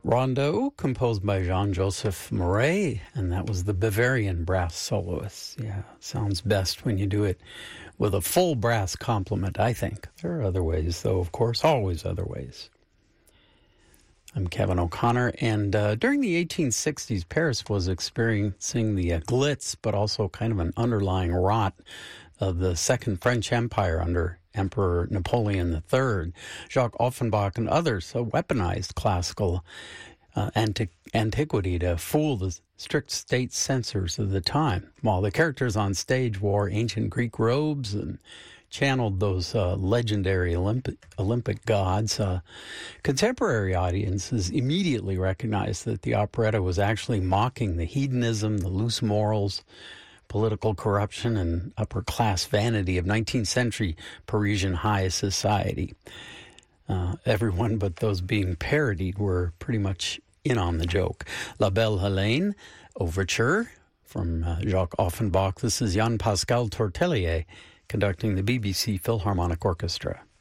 Rondo, composed by Jean-Joseph Murray, and that was the Bavarian brass soloist. Yeah, sounds best when you do it with a full brass complement, I think. There are other ways, though, of course, always other ways. I'm Kevin O'Connor, and during the 1860s, Paris was experiencing the glitz, but also kind of an underlying rot of the Second French Empire under Emperor Napoleon III. Jacques Offenbach and others weaponized classical antiquity to fool the strict state censors of the time, while the characters on stage wore ancient Greek robes and channeled those legendary Olympic gods. Contemporary audiences immediately recognized that the operetta was actually mocking the hedonism, the loose morals, political corruption, and upper-class vanity of 19th century Parisian high society. Everyone but those being parodied were pretty much in on the joke. La Belle Hélène, Overture from Jacques Offenbach. This is Jean-Pascal Tortelier conducting the BBC Philharmonic Orchestra.